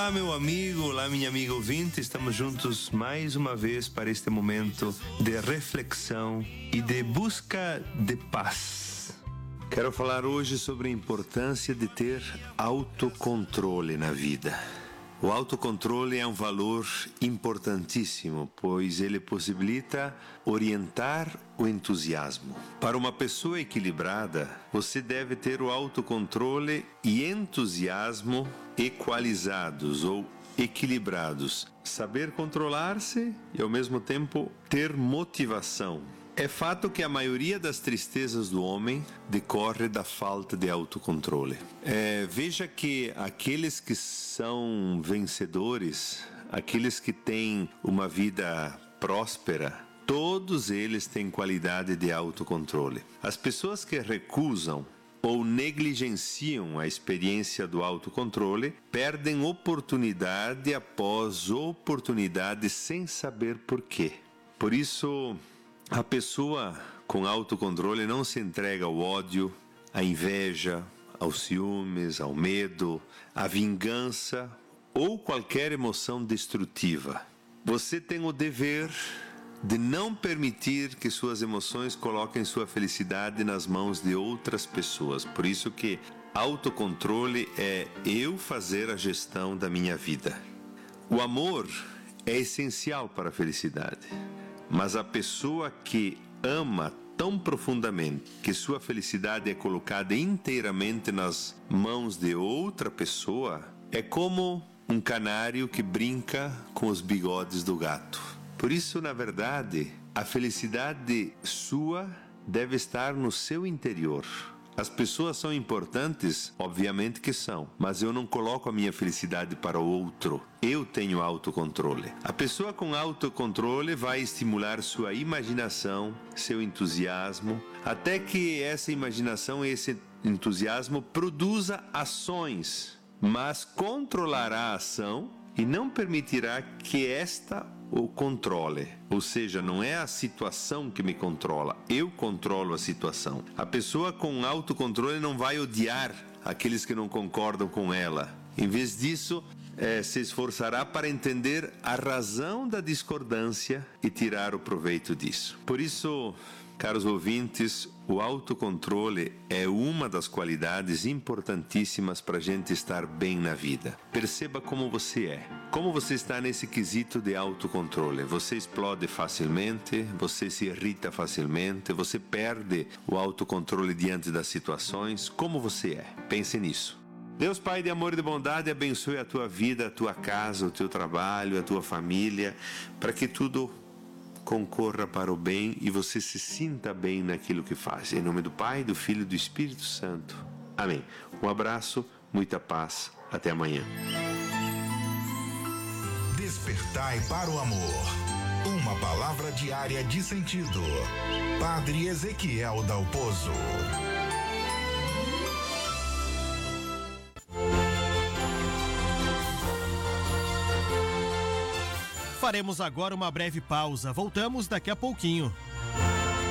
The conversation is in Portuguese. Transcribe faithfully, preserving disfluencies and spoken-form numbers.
Olá, meu amigo, olá, minha amiga ouvinte. Estamos juntos mais uma vez para este momento de reflexão e de busca de paz. Quero falar hoje sobre a importância de ter autocontrole na vida. O autocontrole é um valor importantíssimo, pois ele possibilita orientar o entusiasmo. Para uma pessoa equilibrada, você deve ter o autocontrole e entusiasmo equalizados ou equilibrados. Saber controlar-se e, ao mesmo tempo, ter motivação. É fato que a maioria das tristezas do homem decorre da falta de autocontrole. É, veja que aqueles que são vencedores, aqueles que têm uma vida próspera, todos eles têm qualidade de autocontrole. As pessoas que recusam ou negligenciam a experiência do autocontrole perdem oportunidade após oportunidade sem saber por quê. Por isso, a pessoa com autocontrole não se entrega ao ódio, à inveja, aos ciúmes, ao medo, à vingança ou qualquer emoção destrutiva. Você tem o dever de não permitir que suas emoções coloquem sua felicidade nas mãos de outras pessoas. Por isso que autocontrole é eu fazer a gestão da minha vida. O amor é essencial para a felicidade. Mas a pessoa que ama tão profundamente que sua felicidade é colocada inteiramente nas mãos de outra pessoa é como um canário que brinca com os bigodes do gato. Por isso, na verdade, a felicidade sua deve estar no seu interior. As pessoas são importantes? Obviamente que são, mas eu não coloco a minha felicidade para o outro. Eu tenho autocontrole. A pessoa com autocontrole vai estimular sua imaginação, seu entusiasmo, até que essa imaginação e esse entusiasmo produza ações, mas controlará a ação e não permitirá que esta o controle. Ou seja, não é a situação que me controla, eu controlo a situação. A pessoa com autocontrole não vai odiar aqueles que não concordam com ela. Em vez disso, é, se esforçará para entender a razão da discordância e tirar o proveito disso. Por isso, caros ouvintes, o autocontrole é uma das qualidades importantíssimas para a gente estar bem na vida. Perceba como você é. Como você está nesse quesito de autocontrole? Você explode facilmente, você se irrita facilmente, você perde o autocontrole diante das situações. Como você é? Pense nisso. Deus Pai de amor e de bondade abençoe a tua vida, a tua casa, o teu trabalho, a tua família, para que tudo concorra para o bem e você se sinta bem naquilo que faz. Em nome do Pai, do Filho e do Espírito Santo. Amém. Um abraço, muita paz. Até amanhã. Despertai para o amor. Uma palavra diária de sentido. Padre Ezequiel Dalpozo. Faremos agora uma breve pausa. Voltamos daqui a pouquinho.